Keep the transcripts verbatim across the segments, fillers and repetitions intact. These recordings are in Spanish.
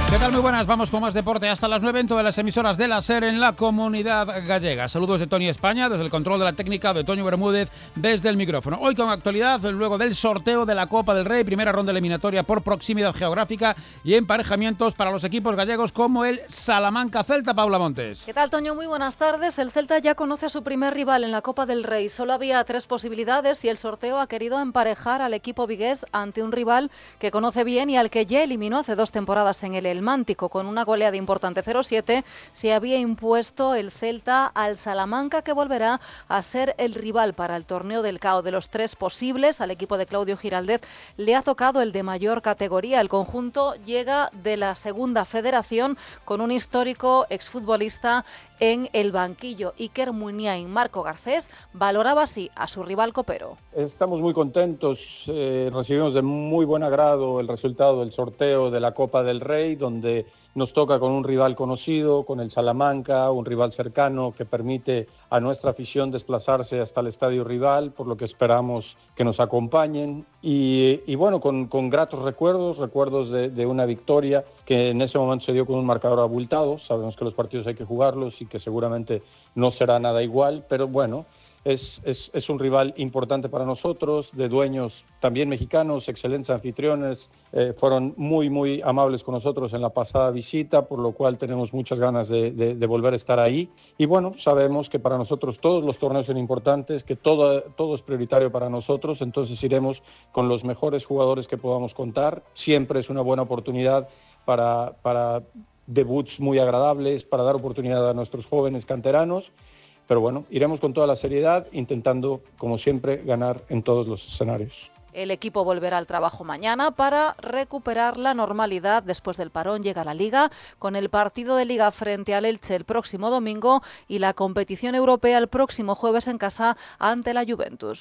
¿Qué tal? Muy buenas, vamos con más deporte hasta las nueve en todas las emisoras de la SER en la Comunidad Gallega. Saludos de Tony España, desde el control de la técnica, de Toño Bermúdez, desde el micrófono. Hoy con actualidad, luego del sorteo de la Copa del Rey, primera ronda eliminatoria por proximidad geográfica y emparejamientos para los equipos gallegos como el Salamanca Celta. Paula Montes. ¿Qué tal, Toño? Muy buenas tardes. El Celta ya conoce a su primer rival en la Copa del Rey. Solo había tres posibilidades y el sorteo ha querido emparejar al equipo vigués ante un rival que conoce bien y al que ya eliminó hace dos temporadas en el El Mántico. Con una goleada importante cero siete se había impuesto el Celta al Salamanca, que volverá a ser el rival para el torneo del C A O. De los tres posibles, al equipo de Claudio Giraldez le ha tocado el de mayor categoría. El conjunto llega de la segunda federación con un histórico exfutbolista en el banquillo. Iker Muniain. Marco Garcés valoraba así a su rival copero. Estamos muy contentos, eh, recibimos de muy buen agrado el resultado del sorteo de la Copa del Rey, donde nos toca con un rival conocido, con el Salamanca, un rival cercano que permite a nuestra afición desplazarse hasta el estadio rival, por lo que esperamos que nos acompañen. Y, y bueno, con, con gratos recuerdos, recuerdos de, de una victoria que en ese momento se dio con un marcador abultado. Sabemos que los partidos hay que jugarlos y que seguramente no será nada igual, pero bueno, Es, es, es un rival importante para nosotros, de dueños también mexicanos, excelentes anfitriones, eh, fueron muy, muy amables con nosotros en la pasada visita, por lo cual tenemos muchas ganas de, de, de volver a estar ahí. Y bueno, sabemos que para nosotros todos los torneos son importantes, que todo, todo es prioritario para nosotros, entonces iremos con los mejores jugadores que podamos contar. Siempre es una buena oportunidad para, para debuts muy agradables, para dar oportunidad a nuestros jóvenes canteranos. Pero bueno, iremos con toda la seriedad, intentando, como siempre, ganar en todos los escenarios. El equipo volverá al trabajo mañana para recuperar la normalidad. Después del parón llega la Liga, con el partido de Liga frente al Elche el próximo domingo y la competición europea el próximo jueves en casa ante la Juventus.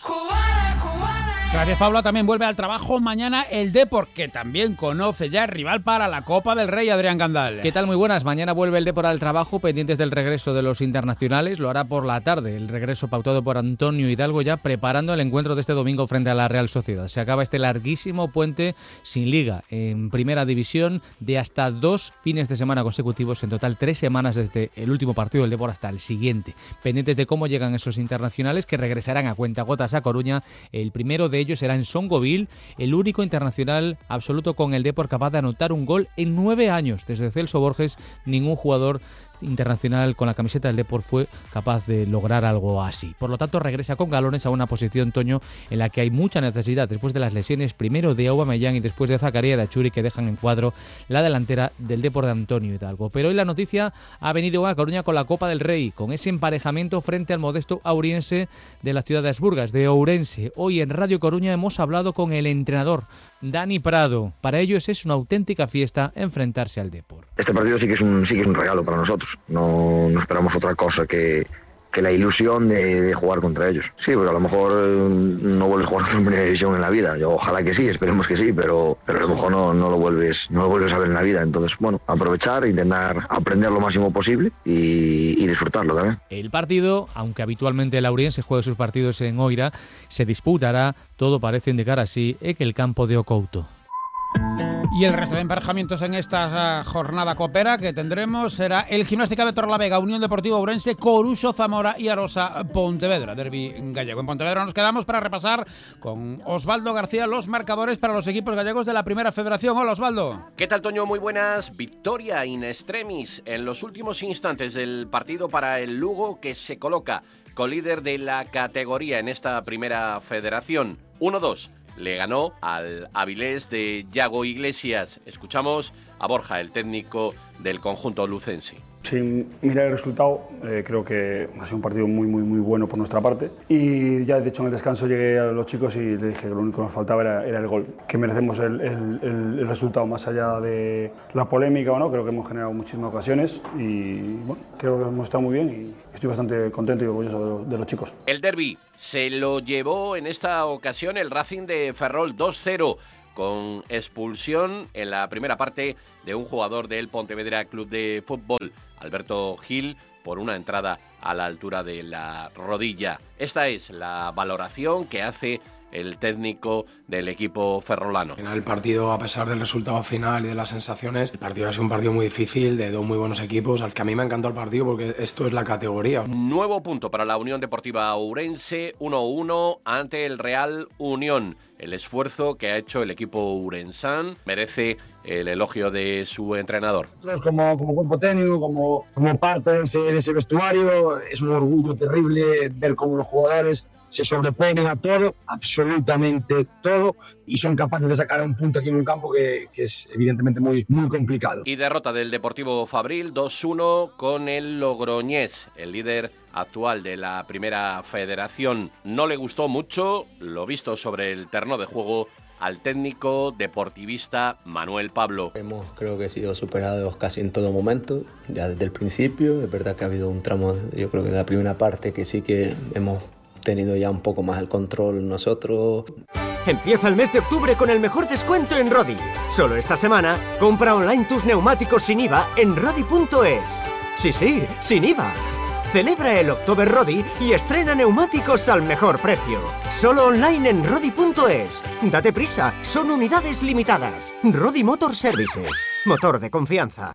Gracias, Paula. También vuelve al trabajo mañana el Depor, que también conoce ya el rival para la Copa del Rey, Adrián Gandal. ¿Qué tal? Muy buenas. Mañana vuelve el Depor al trabajo, pendientes del regreso de los internacionales. Lo hará por la tarde, el regreso pautado por Antonio Hidalgo, ya preparando el encuentro de este domingo frente a la Real Sociedad. Se acaba este larguísimo puente sin liga en primera división de hasta dos fines de semana consecutivos, en total tres semanas desde el último partido del Depor hasta el siguiente. Pendientes de cómo llegan esos internacionales que regresarán a cuentagotas a Coruña. El primero de ellos será en Songoville, el único internacional absoluto con el Depor capaz de anotar un gol en nueve años. Desde Celso Borges, ningún jugador internacional con la camiseta del Depor fue capaz de lograr algo así. Por lo tanto, regresa con galones a una posición, Toño, en la que hay mucha necesidad después de las lesiones, primero de Aubameyang y después de Zakaria y de Achuri, que dejan en cuadro la delantera del Depor de Antonio Hidalgo. Pero hoy la noticia ha venido a Coruña con la Copa del Rey, con ese emparejamiento frente al modesto auriense de la ciudad de Asburgas, de Ourense. Hoy en Radio Coruña hemos hablado con el entrenador, Dani Prado. Para ellos es una auténtica fiesta enfrentarse al Depor. Este partido sí que es un, sí que es un regalo para nosotros. No, no esperamos otra cosa que, que la ilusión de, de jugar contra ellos. Sí, pues a lo mejor no vuelves a jugar en primera división en la vida. Yo ojalá que sí, esperemos que sí, pero, pero a lo mejor no, no lo vuelves, no lo vuelves a ver en la vida. Entonces, bueno, aprovechar, intentar aprender lo máximo posible y, y disfrutarlo también. El partido, aunque habitualmente el Auriense juegue sus partidos en Oira, se disputará, todo parece indicar así, en el campo de Ocouto. Y el resto de emparejamientos en esta jornada copera que tendremos será el Gimnástica de Torrelavega, Unión Deportiva Ourense, Coruso, Zamora y Arosa, Pontevedra, derbi gallego. En Pontevedra nos quedamos para repasar con Osvaldo García los marcadores para los equipos gallegos de la Primera Federación. Hola, Osvaldo. ¿Qué tal, Toño? Muy buenas. Victoria in extremis en los últimos instantes del partido para el Lugo, que se coloca colíder de la categoría en esta Primera Federación. uno dos. Le ganó al Avilés de Yago Iglesias. Escuchamos a Borja, el técnico del conjunto lucense. Sin mirar el resultado, eh, creo que ha sido un partido muy, muy, muy bueno por nuestra parte. Y ya, de hecho, en el descanso llegué a los chicos y les dije que lo único que nos faltaba era, era el gol. Que merecemos el, el, el, el resultado, más allá de la polémica o no. Creo que hemos generado muchísimas ocasiones y bueno, creo que hemos estado muy bien y estoy bastante contento y orgulloso de los, de los chicos. El derbi se lo llevó en esta ocasión el Racing de Ferrol dos cero. Con expulsión en la primera parte de un jugador del Pontevedra Club de Fútbol, Alberto Gil, por una entrada a la altura de la rodilla. Esta es la valoración que hace el técnico del equipo ferrolano. En el partido, a pesar del resultado final y de las sensaciones, el partido ha sido un partido muy difícil, de dos muy buenos equipos, al que a mí me encantó el partido porque esto es la categoría. Nuevo punto para la Unión Deportiva Ourense, uno uno ante el Real Unión. El esfuerzo que ha hecho el equipo urensán merece el elogio de su entrenador. Como, como cuerpo técnico, como, como parte de ese, de ese vestuario, es un orgullo terrible ver cómo los jugadores se sobreponen a todo, absolutamente todo, y son capaces de sacar un punto aquí en un campo que, que es evidentemente muy, muy complicado. Y derrota del Deportivo Fabril dos uno con el Logroñés, el líder actual de la Primera Federación. No le gustó mucho lo visto sobre el terreno de juego al técnico deportivista Manuel Pablo. Hemos, creo que, he sido superados casi en todo momento, ya desde el principio. Es verdad que ha habido un tramo, yo creo que de la primera parte, que sí que hemos tenido ya un poco más el control nosotros. Empieza el mes de octubre con el mejor descuento en Rodi. Solo esta semana, compra online tus neumáticos sin I V A en rodi punto es. Sí, sí, sin I V A. Celebra el October Rodi y estrena neumáticos al mejor precio. Solo online en rodi punto es. Date prisa, son unidades limitadas. Rodi Motor Services, motor de confianza.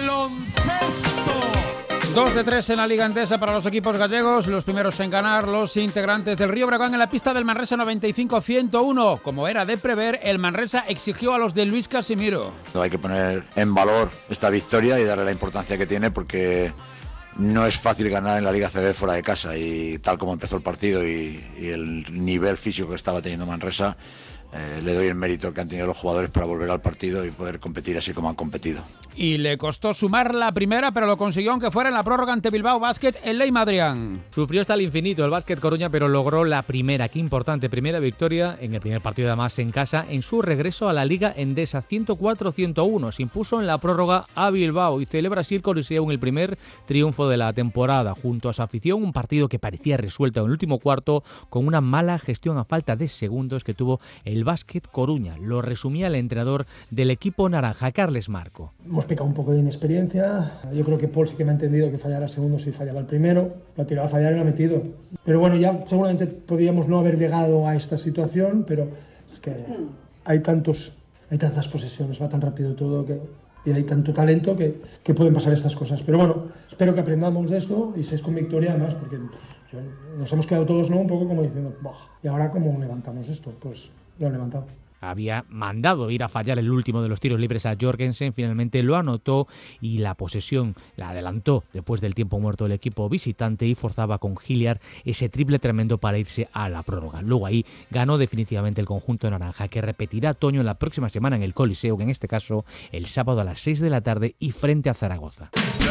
¡Baloncesto! dos de tres en la Liga Endesa para los equipos gallegos, los primeros en ganar los integrantes del Río Breogán en la pista del Manresa noventa y cinco a ciento uno. Como era de prever, el Manresa exigió a los de Luis Casimiro. Hay que poner en valor esta victoria y darle la importancia que tiene, porque no es fácil ganar en la Liga A C B fuera de casa, y tal como empezó el partido y, y el nivel físico que estaba teniendo Manresa, Eh, le doy el mérito que han tenido los jugadores para volver al partido y poder competir así como han competido. Y le costó sumar la primera, pero lo consiguió aunque fuera en la prórroga ante Bilbao Basket en Ley Madrián. Sufrió hasta el infinito el Básquet Coruña, pero logró la primera, qué importante primera victoria en el primer partido además en casa en su regreso a la Liga Endesa. ciento cuatro a ciento uno se impuso en la prórroga a Bilbao y celebra así el Coliseum el primer triunfo de la temporada junto a su afición. Un partido que parecía resuelto en el último cuarto con una mala gestión a falta de segundos que tuvo el Básquet Coruña. Lo resumía el entrenador del equipo naranja, Carles Marco. Hemos pecado un poco de inexperiencia. Yo creo que Paul sí que me ha entendido que fallara el segundo si fallaba el primero. Lo ha tirado a fallar y lo ha metido. Pero bueno, ya seguramente podríamos no haber llegado a esta situación, pero es que hay tantos, hay tantas posesiones, va tan rápido todo que, y hay tanto talento que, que pueden pasar estas cosas. Pero bueno, espero que aprendamos de esto y se es con victoria además, porque nos hemos quedado todos, ¿no?, un poco como diciendo, ¿y ahora cómo levantamos esto? Pues lo han levantado. Había mandado ir a fallar el último de los tiros libres a Jorgensen, finalmente lo anotó y la posesión la adelantó después del tiempo muerto del equipo visitante y forzaba con Hilliard ese triple tremendo para irse a la prórroga. Luego ahí ganó definitivamente el conjunto naranja, que repetirá Toño en la próxima semana en el Coliseo, en este caso el sábado a las seis de la tarde y frente a Zaragoza.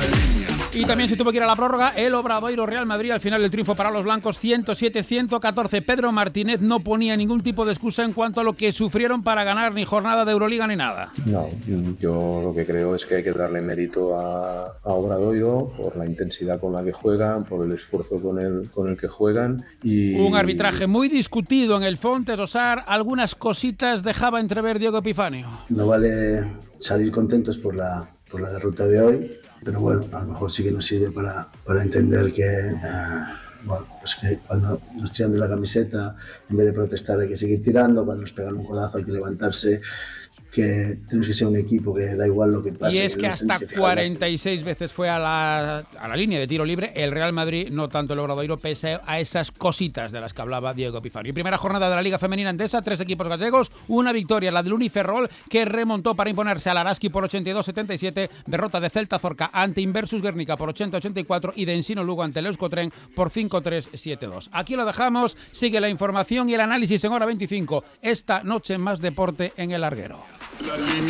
Y también se tuvo que ir a la prórroga el Obradoiro Real Madrid, al final del triunfo para los blancos ciento siete a ciento catorce. Pedro Martínez no ponía ningún tipo de excusa en cuanto a lo que sufrieron para ganar, ni jornada de Euroliga ni nada. No, yo lo que creo es que hay que darle mérito a, a Obradoiro por la intensidad con la que juegan, por el esfuerzo con el, con el que juegan. Y un arbitraje muy discutido en el Fontes Osar, algunas cositas dejaba entrever Diego Epifanio. No vale salir contentos por la, por la derrota de hoy, pero bueno, a lo mejor sí que nos sirve para, para entender que, uh, bueno, pues que cuando nos tiran de la camiseta, en vez de protestar hay que seguir tirando, cuando nos pegan un codazo hay que levantarse, que tenemos que ser un equipo que da igual lo que pase. Y es que, que hasta que cuarenta y seis veces fue a la, a la línea de tiro libre el Real Madrid, no tanto el Obradoiro, pese a esas cositas de las que hablaba Diego Epifanio. Y primera jornada de la Liga Femenina Endesa, tres equipos gallegos, una victoria, la del Uniferrol, que remontó para imponerse al Araski por ochenta y dos a setenta y siete, derrota de Celta Zorca ante Inversus Guernica por ochenta a ochenta y cuatro y de Ensino Lugo ante el Euskotren por cinco a tres, siete a dos. Aquí lo dejamos, sigue la información y el análisis en Hora veinticinco. Esta noche más deporte en el Larguero. La línea.